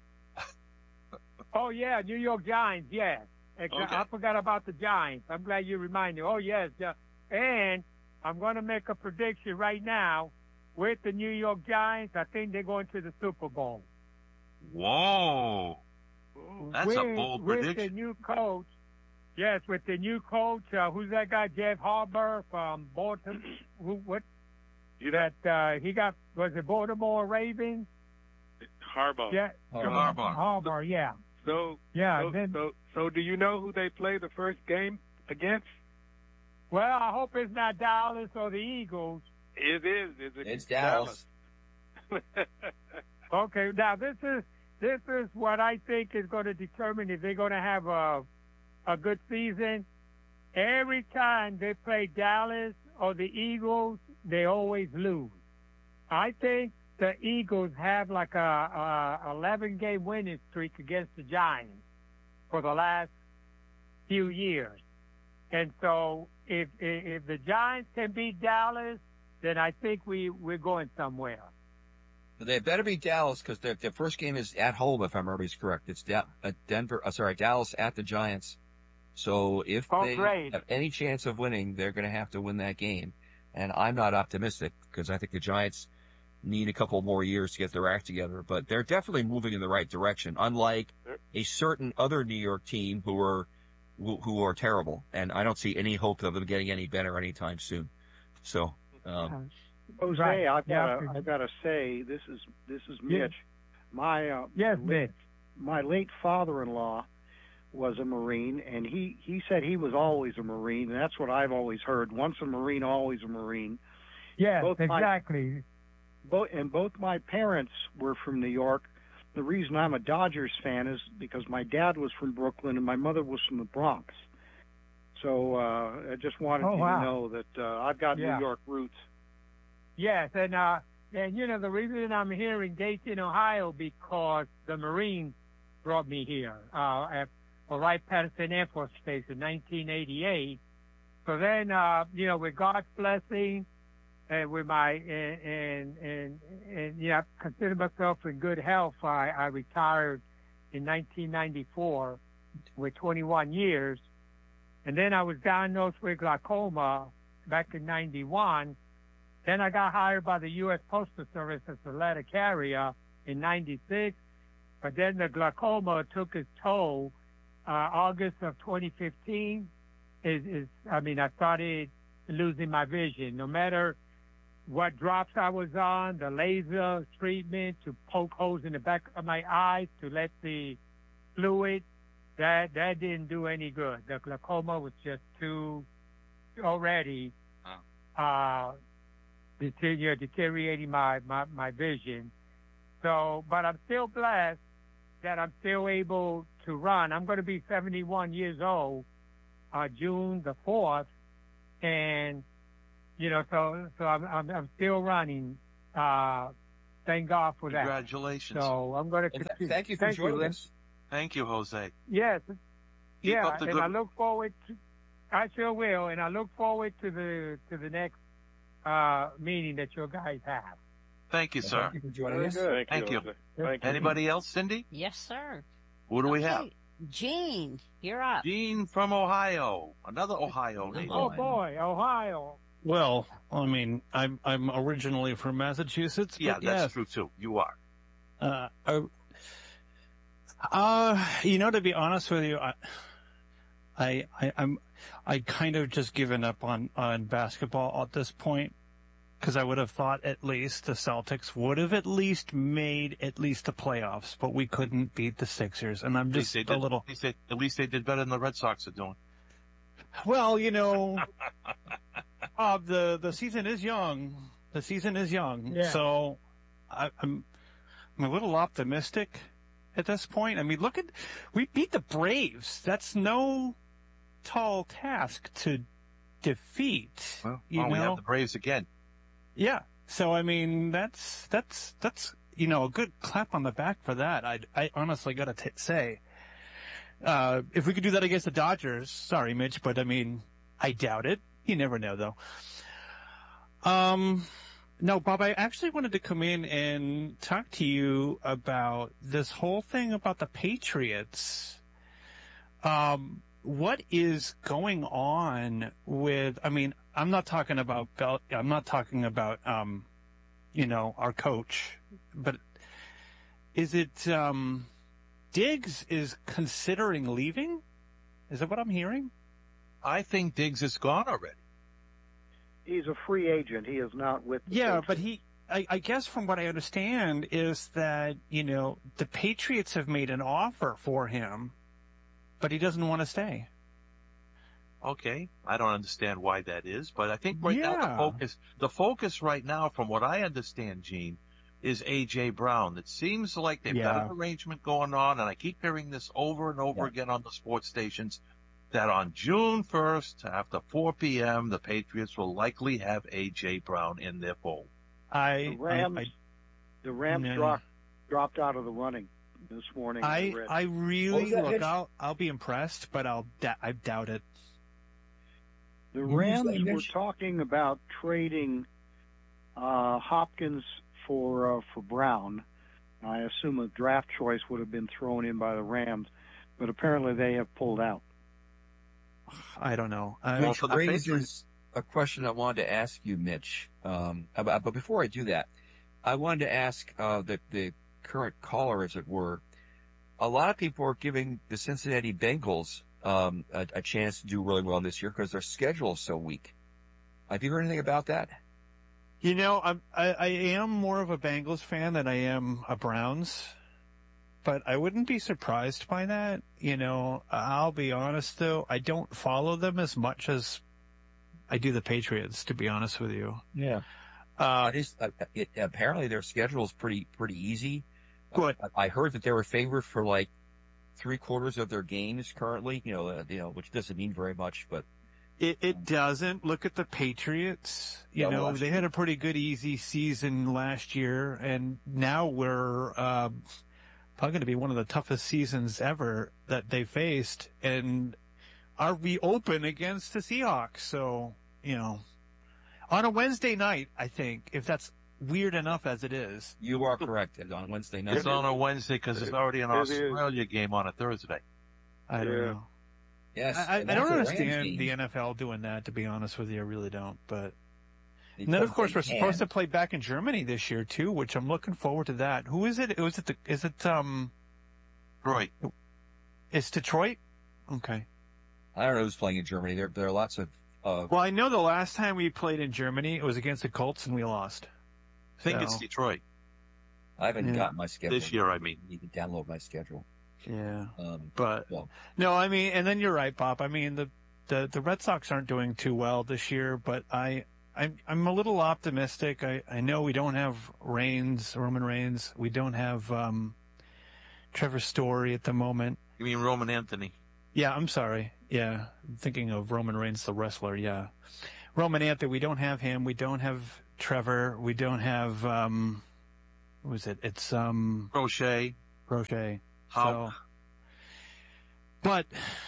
Oh, yeah, New York Giants, yes. Ex- Okay. I forgot about the Giants. I'm glad you reminded me. Oh, yes. Yeah. And I'm going to make a prediction right now with the New York Giants. I think they're going to the Super Bowl. Whoa. That's a with, bold with prediction. the new coach. Yes, with the new coach. Uh, who's that guy? Jeff Harbaugh from Baltimore. Who? What? You That uh, he got was it Baltimore Ravens? Harbaugh. Yeah, Harbaugh. Harbaugh. Yeah, So, yeah. so, then, so, so, do you know who they play the first game against? well, I hope it's not Dallas or the Eagles. It is. It's, It's Dallas. Okay, now this is this is what I think is going to determine if they're going to have a a good season. Every time they play Dallas or the Eagles, they always lose. I think the Eagles have like a, a eleven game winning streak against the Giants for the last few years. And so if if, if the Giants can beat Dallas, then I think we, we're going somewhere. They better be Dallas because their, their first game is at home, if my memory is correct. It's da- uh, Denver, uh, sorry, Dallas at the Giants. So if Oh, they great. have any chance of winning, they're going to have to win that game. And I'm not optimistic because I think the Giants need a couple more years to get their act together. But they're definitely moving in the right direction, unlike a certain other New York team who are who, who are terrible. And I don't see any hope of them getting any better anytime soon. So. Um, Jose, Right. I've got Yeah. to, I've got to say, this is this is Yeah. Mitch. My uh, Yes, late, Mitch. my late father-in-law was a Marine, and he he said he was always a Marine, and that's what I've always heard. Once a Marine, always a Marine. Yes, Both my- exactly. Both and both my parents were from New York. The reason I'm a Dodgers fan is because my dad was from Brooklyn and my mother was from the Bronx. So uh, I just wanted Oh, you wow. to know that uh, I've got Yeah. New York roots. Yes, and uh, and you know the reason I'm here in Dayton, Ohio, because the Marines brought me here uh, at Wright-Patterson Air Force Base in nineteen eighty-eight. So then, uh, you know, with God's blessing, and with my and and and, and yeah, I consider myself in good health. I, I retired in nineteen ninety-four with twenty-one years, and then I was diagnosed with glaucoma back in ninety-one. Then I got hired by the U S Postal Service as a letter carrier in ninety-six, but then the glaucoma took its toll. Uh, August of twenty fifteen is, is, I mean, I started losing my vision. No matter what drops I was on, the laser treatment to poke holes in the back of my eyes to let the fluid, that that didn't do any good. The glaucoma was just too already uh, deter- deteriorating my, my, my vision. So, but I'm still blessed that I'm still able to run. I'm going to be seventy-one years old, uh, June the fourth, and you know, so so I'm I'm, I'm still running. Uh, thank God for that. Congratulations. So I'm going to Well, th- continue. thank you for Thank joining you. us. Thank you, Jose. Yes, Keep yeah, up the and good. I look forward to. I sure will, and I look forward to the to the next uh, meeting that your guys have. Thank you, sir. Thank you for joining Very us. good. Thank, Thank you. you. Jose. Thank you. Anybody else, Cindy? Yes, sir. Who do we Okay, have? Gene, you're up. Gene from Ohio. Another Ohio native. Oh boy, Ohio. Well, I mean, I'm I'm originally from Massachusetts, but Yeah, that's yes, true too. You are. uh, I, uh, you know, to be honest with you, I, I, I I'm, I kind of just given up on on basketball at this point, because I would have thought at least the Celtics would have at least made at least the playoffs, but we couldn't beat the Sixers, and I'm At least just they a did. little. At least they, at least they did better than the Red Sox are doing. Well, you know, uh, the the season is young. The season is young, Yeah. so I, I'm I'm a little optimistic at this point. I mean, look at we beat the Braves. That's no tall task to defeat. Well, you oh, know, we have the Braves again. yeah. So I mean, that's that's that's you know a good clap on the back for that. I I honestly gotta t- say. Uh, if we could do that against the Dodgers, sorry, Mitch, but I mean, I doubt it. You never know, though. Um, no, Bob, I actually wanted to come in and talk to you about this whole thing about the Patriots. Um, what is going on with, I mean, I'm not talking about, Bel- I'm not talking about, um, you know, our coach, but is it, um, Diggs is considering leaving? Is that what I'm hearing? I think Diggs is gone already. He's a free agent. He is not with the Yeah, Patriots. but he, I, I guess from what I understand is that, you know, the Patriots have made an offer for him, but he doesn't want to stay. Okay, I don't understand why that is, but I think right now the Yeah. focus, the focus right now, from what I understand, Gene, is A J Brown. It seems like they've got Yeah. an arrangement going on, and I keep hearing this over and over Yeah. again on the sports stations, that on June first, after four p.m., the Patriots will likely have A J Brown in their fold. I, The Rams, I, the Rams No. dropped dropped out of the running this morning. I, read. I really, was that, look, Mitch? I'll, I'll be impressed, but I'll, da- I doubt it. The What were you Rams saying, were Mitch? talking about trading uh, Hopkins for uh, for Brown. I assume a draft choice would have been thrown in by the Rams, but apparently they have pulled out. I don't know. I, Well, Which for the raises Patriots- a question I wanted to ask you, Mitch. Um, about, but before I do that, I wanted to ask uh, the, the current caller, as it were. A lot of people are giving the Cincinnati Bengals um, a, a chance to do really well this year because their schedule is so weak. Have you heard anything about that? You know, I'm, I, I am more of a Bengals fan than I am a Browns, but I wouldn't be surprised by that. You know, I'll be honest though, I don't follow them as much as I do the Patriots, to be honest with you. Yeah. Uh, It is, uh, it, apparently their schedule is pretty pretty easy. Good. I, I heard that they were favored for like three quarters of their games currently. You know, uh, you know, which doesn't mean very much, but It, it doesn't. Look at the Patriots. You Yeah, well, know, last they had a pretty good, easy season last year, and now we're uh, probably going to be one of the toughest seasons ever that they faced. And are we open against the Seahawks? So, you know, On a Wednesday night, I think, if that's weird enough as it is. You are correct. It's on Wednesday night. It's on a Wednesday because there's already an It is. Australia game on a Thursday. I don't Yeah. know. Yes. I, I and don't that's a Rams understand game. the N F L doing that, to be honest with you. I really don't. But They and then, of put- course, they we're supposed can. to play back in Germany this year too, which I'm looking forward to that. Who is it? Was it the? Is it um? Right. It's Detroit. Okay. I don't know who's playing in Germany. There, there are lots of. Uh, Well, I know the last time we played in Germany, it was against the Colts and we lost. I think So, it's Detroit. I haven't Yeah. got my schedule. This year, I mean. You can download my schedule. Yeah. Um, But well, no, I mean, and then you're right, Bob. I mean, the the the Red Sox aren't doing too well this year, but I I'm I'm a little optimistic. I I know we don't have Reigns, Roman Reigns. We don't have um Trevor Story at the moment. You mean Roman Anthony? Yeah, I'm sorry. Yeah, I'm thinking of Roman Reigns, the wrestler. Yeah, Roman Anthony. We don't have him. We don't have Trevor. We don't have um, what was it? It's um, Crochet. Crochet. How? So, but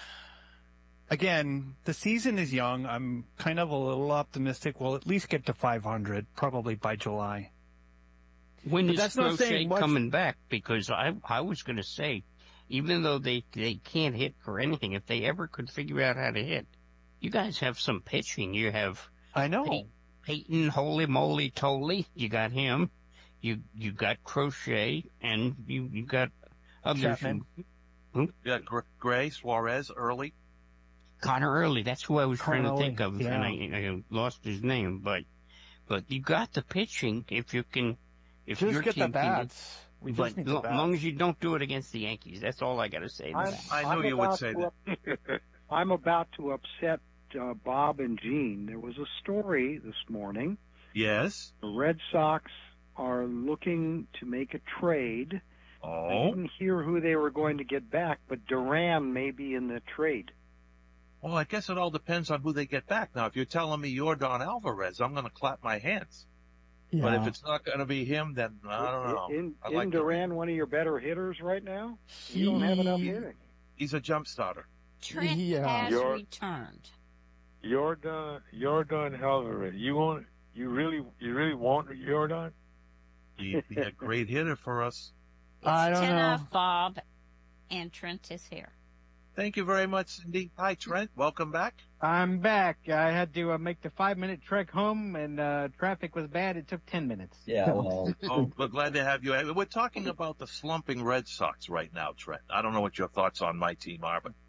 again, the season is young. I'm kind of a little optimistic. We'll at least get to five hundred, probably by July. When But is that's not Crochet saying much. coming back? Because I I was going to say, even though they they can't hit for anything, if they ever could figure out how to hit, you guys have some pitching. You have I know. Pey- Peyton, holy moly, Tolley. You got him. You you got Crochet, and you you got others. Chapman. who- You got Gr- Gray, Suarez, Early. Connor Early. That's who I was trying Connor to think Early, of, yeah. and I, I lost his name. But but you got the pitching. If you can, if Just your get the team can bats. We But just need lo- the as long bats. as you don't do it against the Yankees, that's all I got to say to I'm, that. I knew I'm you would about say to up- I'm about to upset uh, Bob and Gene. There was a story this morning. Yes. The Red Sox are looking to make a trade. I Oh. didn't hear who they were going to get back, but Duran may be in the trade. Well, I guess it all depends on who they get back. Now, if you're telling me you're Don Alvarez, I'm going to clap my hands. But if it's not going to be him, then I don't know. In, I in like Duran one of your better hitters right now? You don't have enough hitting. He's a jump starter. Trent Yeah. has Your- returned. Jordan, Jordan Alvarez. You want? You really? You really want Jordan? He'd be a great hitter for us. It's I don't ten know. off, Bob, and Trent is here. Thank you very much, Cindy. Hi, Trent. Welcome back. I'm back. I had to uh, make the five minute trek home, and uh, traffic was bad. It took ten minutes. yeah, well, Oh, we're glad to have you. We're talking about the slumping Red Sox right now, Trent. I don't know what your thoughts on my team are, but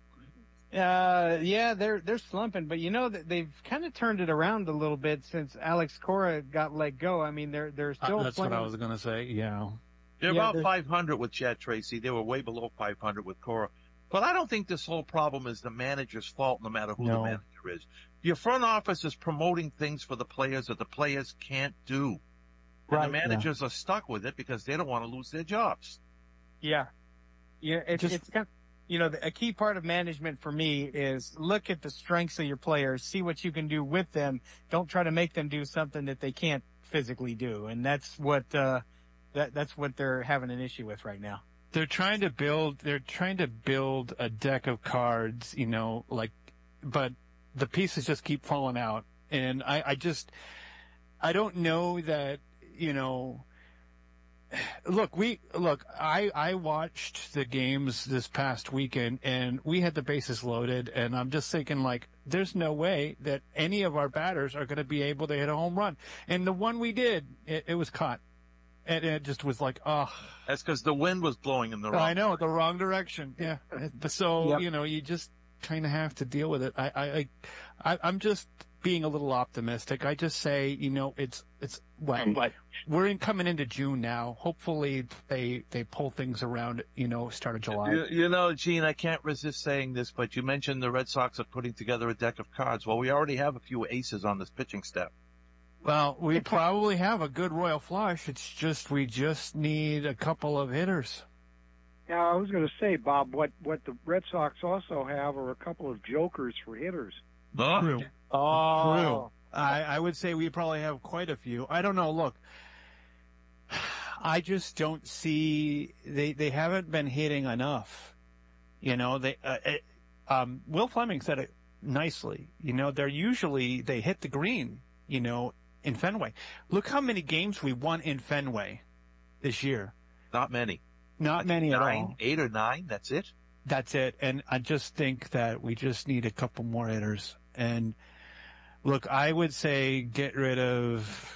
Uh, yeah, they're they're slumping, but you know that they've kind of turned it around a little bit since Alex Cora got let go. I mean, they're they're still Uh, that's playing. what I was going to say. Yeah. they're Yeah, about they're- five hundred with Chad Tracy. They were way below five hundred with Cora. But I don't think this whole problem is the manager's fault, no matter who the No. manager is. Your front office is promoting things for the players that the players can't do. And Right, the managers are stuck with it because they don't want to lose their jobs. Yeah, yeah. It's Just- it's kind. You know, the, a key part of management for me is look at the strengths of your players, see what you can do with them. Don't try to make them do something that they can't physically do, and that's what uh, that that's what they're having an issue with right now. They're trying to build, they're trying to build a deck of cards, you know, like, but the pieces just keep falling out. And I, I just, I don't know that, you know, look, we, look, I, I watched the games this past weekend and we had the bases loaded and I'm just thinking like, there's no way that any of our batters are going to be able to hit a home run. And the one we did, it, it was caught. And it just was like, oh, That's because the wind was blowing in the wrong I know, the wrong direction. Yeah. So, Yep. you know, you just kind of have to deal with it. I, I, I, I'm just being a little optimistic. I just say, you know, it's, it's, what, what, we're in coming into June now. Hopefully they, they pull things around, you know, start of July. You, you know, Gene, I can't resist saying this, but you mentioned the Red Sox are putting together a deck of cards. Well, we already have a few aces on this pitching staff. Well, we probably have a good royal flush. It's just, we just need a couple of hitters. Now, I was going to say, Bob, what, what the Red Sox also have are a couple of jokers for hitters. True. Oh, True. I, I would say we probably have quite a few. I don't know. Look, I just don't see they they haven't been hitting enough. You know, they uh, it, um, Will Fleming said it nicely. You know, they're usually they hit the green. You know, in Fenway. Look how many games we won in Fenway this year. Not many. Not many at Nine, all. eight or nine. That's it. That's it. And I just think that we just need a couple more hitters. And look, I would say get rid of,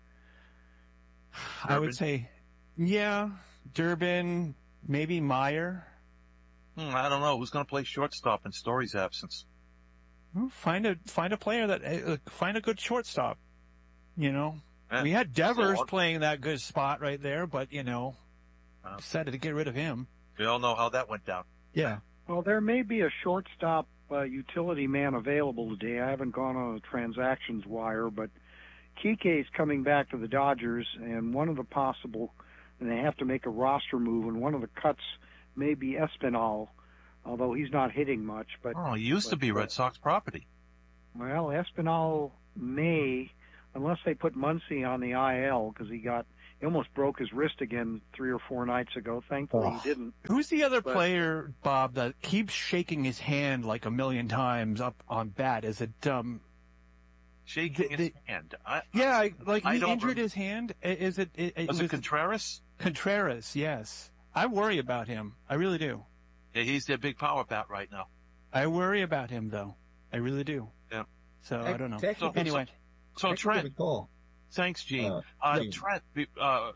I would Durbin? say, yeah, Durbin, maybe Meyer. Hmm, I don't know. Who's going to play shortstop in Story's absence? Well, Find a, find a player that, uh, find a good shortstop. You know, Yeah. we had Devers So- playing that good spot right there, but you know, Uh, decided to get rid of him. We all know how that went down. Yeah. Well, there may be a shortstop uh, utility man available today. I haven't gone on a transactions wire, but Kike's coming back to the Dodgers, and one of the possible, and they have to make a roster move, and one of the cuts may be Espinal, although he's not hitting much. But Oh, he used to but, be uh, Red Sox property. Well, Espinal may, unless they put Muncy on the I L, because he got he almost broke his wrist again three or four nights ago. Thankfully, Oh. he didn't. Who's the other But- player, Bob, that keeps shaking his hand like a million times up on bat? Is it, um, Shaking the- his the- hand. I, yeah, I- like I he don't injured rem- his hand? I- Is it, it, it Was it Contreras? Contreras, yes. I worry about him. I really do. Yeah, he's their big power bat right now. I worry about him, though. I really do. Yeah. So, I don't know. Technically- Anyway, So technically Trent, good call. thanks, Gene. Uh, Uh, Gene. Trent, be- uh,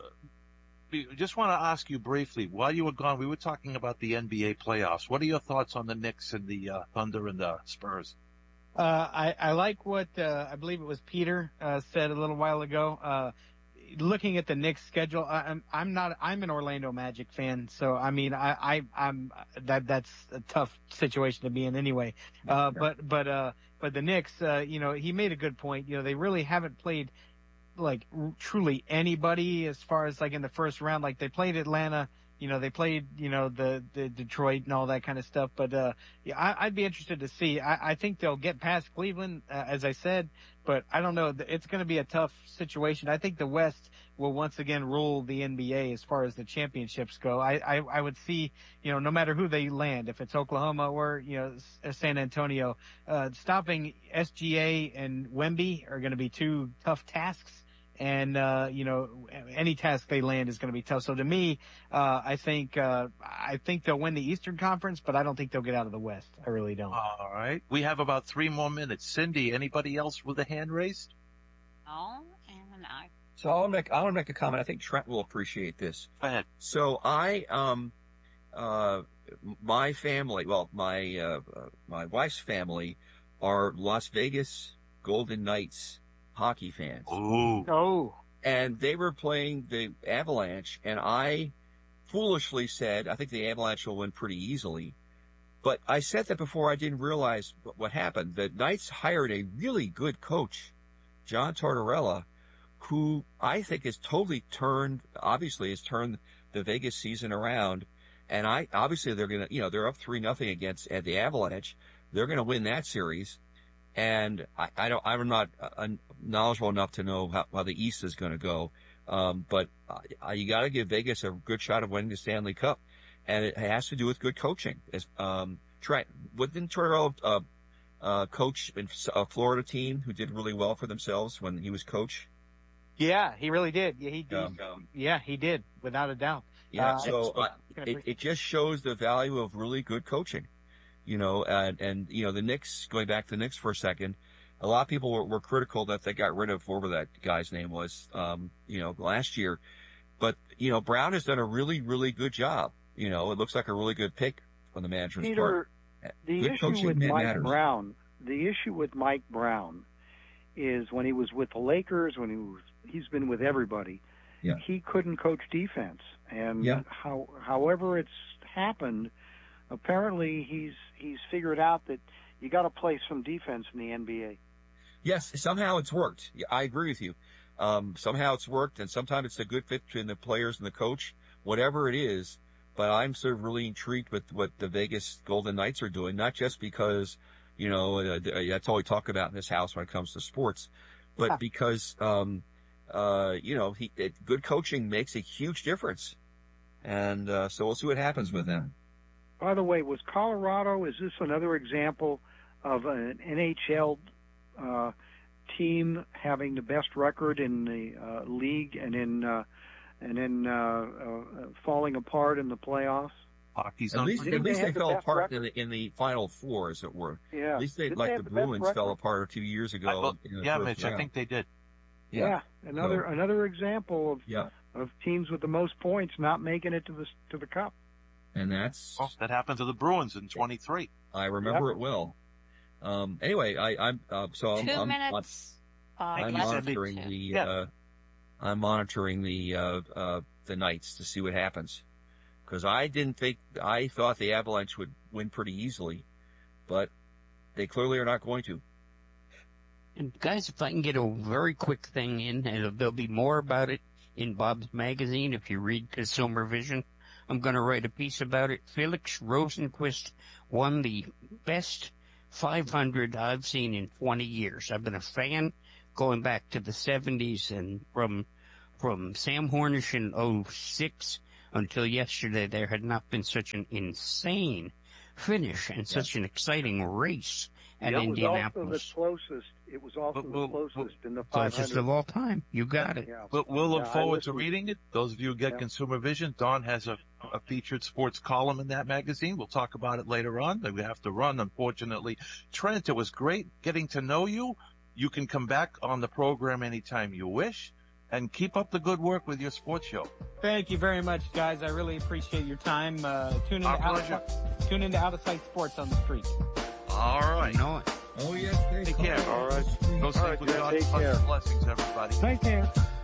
be- just want to ask you briefly, while you were gone, we were talking about the N B A playoffs. What are your thoughts on the Knicks and the uh, Thunder and the Spurs? Uh, I, I like what uh, I believe it was Peter uh, said a little while ago. Uh, looking at the Knicks schedule, I, I'm I'm not I'm an Orlando Magic fan, so I mean I, I I'm that that's a tough situation to be in anyway. Uh, but but uh, but the Knicks, uh, you know, he made a good point. You know, they really haven't played like r- truly anybody as far as like in the first round. Like they played Atlanta. You know, they played, you know, the, the Detroit and all that kind of stuff. But, uh, yeah, I, I'd be interested to see. I, I think they'll get past Cleveland, uh, as I said, but I don't know. It's going to be a tough situation. I think the West will once again rule the N B A as far as the championships go. I, I, I would see, you know, no matter who they land, if it's Oklahoma or, you know, S- San Antonio, uh, stopping S G A and Wemby are going to be two tough tasks. And, uh, you know, any task they land is going to be tough. So to me, uh, I think, uh, I think they'll win the Eastern Conference, but I don't think they'll get out of the West. I really don't. All right. We have about three more minutes. Cindy, anybody else with a hand raised? Oh, and I. So I'll make I want to make a comment. I think Trent will appreciate this. Go ahead. So I um uh my family, well my uh, uh my wife's family are Las Vegas Golden Knights hockey fans. Ooh. Oh, And they were playing the Avalanche, and I foolishly said, I think the Avalanche will win pretty easily. But I said that before I didn't realize what, what happened. The Knights hired a really good coach, John Tortorella, who I think has totally turned, obviously has turned the Vegas season around. And I, obviously they're going to, you know, they're up three nothing against uh, the Avalanche. They're going to win that series. And I, I don't, I'm not uh, knowledgeable enough to know how, how the East is going to go. Um, but uh, you got to give Vegas a good shot of winning the Stanley Cup, and it has to do with good coaching. As um, Trent, didn't Tortorella uh, uh, coach in a Florida team who did really well for themselves when he was coach? yeah, he really did. Yeah, he did. Um, Yeah, he did, without a doubt. Yeah, Uh, so it's- uh, it, it just shows the value of really good coaching. You know, and, and, you know, the Knicks, going back to the Knicks for a second, a lot of people were, were critical that they got rid of whatever that guy's name was, um, you know, last year. But, you know, Brown has done a really, really good job. You know, it looks like a really good pick on the management's Peter, part. the Good issue coaching with ma- Mike matters. Brown, the issue with Mike Brown is when he was with the Lakers, when he was, he's been with everybody, Yeah. he couldn't coach defense. And Yeah. how, however it's happened, apparently he's he's figured out that you got to play some defense in the N B A. Yes, somehow it's worked. Yeah, I agree with you. Um, somehow it's worked, and sometimes it's a good fit between the players and the coach, whatever it is. But I'm sort of really intrigued with what the Vegas Golden Knights are doing, not just because, you know, uh, that's all we talk about in this house when it comes to sports, but Yeah. because, um, uh, you know, he, it, good coaching makes a huge difference. And, uh, so we'll see what happens with them. By the way, was Colorado, is this another example of an N H L uh, team having the best record in the uh, league and in uh, and in uh, uh, falling apart in the playoffs? Hockey's At on least, Didn't at they least have they the fell best apart record? in the, in the final four, as it were. Yeah. At least they, Didn't like they the have the best Bruins, record? fell apart two years I ago. thought- in the yeah, first Mitch, I round. think they did. Yeah, another So- another example of Yeah, of teams with the most points not making it to the to the cup. and that's Oh, that happened to the Bruins in twenty-three. I remember it well. Um, anyway, I, I'm uh, so I'm, Two I'm, minutes. Uh, I'm you, left Cindy. for monitoring two. the Yeah. uh, I'm monitoring the uh, uh, the Knights to see what happens, because I didn't think I thought the Avalanche would win pretty easily, but they clearly are not going to. And guys, if I can get a very quick thing in, and there'll be more about it in Bob's magazine if you read Consumer Vision. I'm going to write a piece about it. Felix Rosenquist won the best five hundred I've seen in twenty years. I've been a fan going back to the seventies, and from from Sam Hornish in oh six until yesterday, there had not been such an insane finish and such an exciting race at It was also the Indianapolis. closest. It was also But we'll- the closest in the five Closest hundred. of all time. You got it. Yeah. But we'll look Yeah, I forward to listened. reading it. Those of you who get Yeah. Consumer Vision, Don has a, a featured sports column in that magazine. We'll talk about it later on. We have to run, unfortunately. Trent, it was great getting to know you. You can come back on the program anytime you wish. And keep up the good work with your sports show. Thank you very much, guys. I really appreciate your time. Uh, tune into Our out of, pleasure. tune into Out of Sight Sports on the street. All right. No, Oh yes, they Take care. All right. Go safe right, with yeah, God's take care. blessings, everybody. Take care.